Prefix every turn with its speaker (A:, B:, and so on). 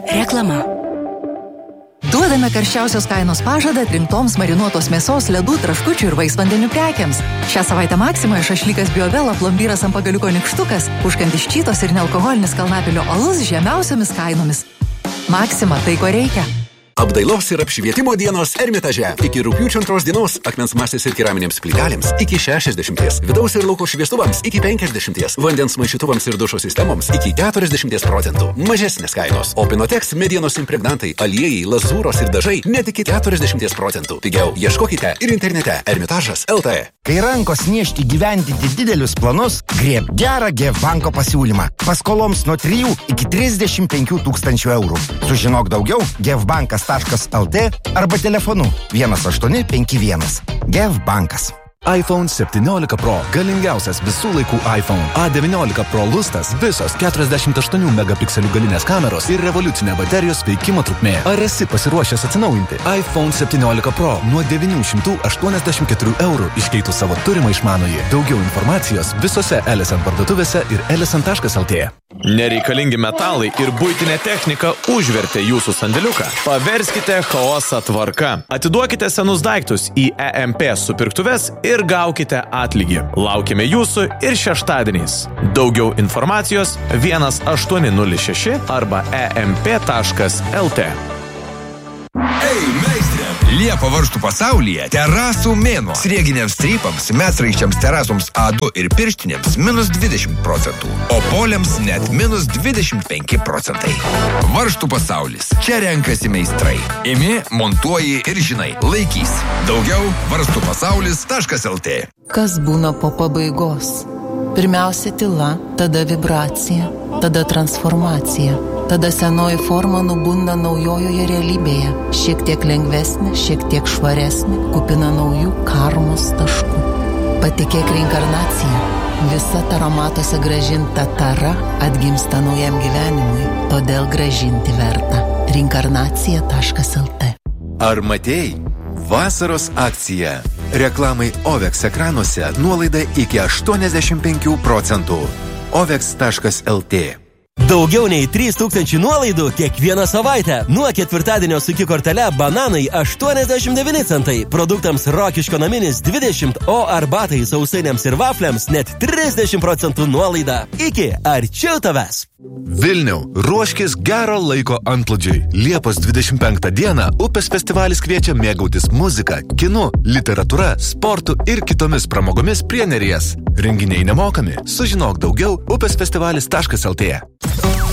A: Reklama.
B: Duodame karščiausios kainos pažadą atrinktoms marinuotos mėsos, ledų, traškučių ir vaisvandenių prekiams. Šią savaitę Maksimoje šašlykas Biovela, plombyras ant pagaliuko nykštukas, užkandis čytos ir nealkoholinis Kalnapilio alus žemiausiomis kainomis. Maksima, tai ko reikia.
C: Apdailos ir apšvietimo dienos Ermitaže. Iki rugpjūčio 2 dienos akmens masės ir keraminėms plytelėms iki 60%, vidaus ir lauko šviestuvams iki 50%, vandens maišytuvams ir dušo sistemoms iki 40%. Mažesnės kainos. O Pinotex medienos impregnantai, aliejai, lazūros ir dažai net iki 40%. Pigiau ieškokite ir internete Ermitažas LT.
D: Kai rankos niežti gyvendinti didelius planus, grieb gerą GF banko pasiūlymą. Paskoloms nuo 3 iki 35 tūkstančių eurų. Sužinok daugiau gfbankas.lt arba telefonu 1851. GF bankas.
E: iPhone 17 Pro – galingiausias visų laikų iPhone. A19 Pro lustas – visos 48 megapikselių galinės kameros ir revoliucinė baterijos veikimo trukmė. Ar esi pasiruošęs atsinaujinti? iPhone 17 Pro nuo 984 eurų iškeitų savo turimą išmanųjį. Daugiau informacijos visose Ellison parduotuvėse ir ellison.lt.
F: Nereikalingi metalai ir buitinė technika užvertė jūsų sandėliuką. Paverskite chaosą tvarka. Atiduokite senus daiktus į EMP supirktuves ir gaukite atlygį. Laukime jūsų ir šeštadieniais. Daugiau informacijos 1806 arba emp.lt.
G: Ei, meistrė! Liepa varžtų pasaulyje terasų mėnuo. Srieginiams strypams, medsraiščiams terasoms A2 ir pirštinėms -20%, o poliams net -25%. Varžtų pasaulis. Čia renkasi meistrai. Imi, montuoji ir žinai, laikys. Daugiau varstupasaulis.lt.
H: Kas būna po pabaigos? Pirmiausia tyla, tada vibracija, tada transformacija. Tada senoji forma nubunda naujojoje realybėje. Šiek tiek lengvesnė, šiek tiek švaresnė, kupina naujų karmos taškų. Patikėk reinkarnacija. Visa taromatuose gražinta tara atgimsta naujam gyvenimui. Todėl gražinti verta. Reinkarnacija.lt.
I: Ar matei? Vasaros akcija. Reklamai OVEX ekranuose nuolaida iki 85%. OVEX.lt.
J: Daugiau nei 3000 nuolaidų kiekvieną savaitę. Nuo ketvirtadienio su kortele bananai 89 centai, produktams Rokiškio naminis 20, o arbatai, sausainiams ir vafliams net 30% nuolaida. Iki arčiau tavęs.
E: Vilniau, ruoškis gero laiko antplūdžiui. Liepos 25 dieną Upės festivalis kviečia mėgautis muzika, kinu, literatūra, sportu ir kitomis pramogomis prie Neries. Renginiai nemokami. Sužinok daugiau upėsfestivalis.lt.